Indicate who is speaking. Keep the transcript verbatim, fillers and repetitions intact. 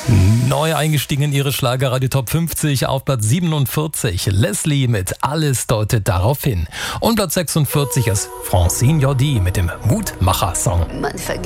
Speaker 1: Neu eingestiegen in ihre Schlagerradio Top fünfzig auf Platz siebenundvierzig. Leslie mit Alles deutet darauf hin. Und Platz sechsundvierzig ist Francine Jordi mit dem Mutmacher-Song.
Speaker 2: Man vergisst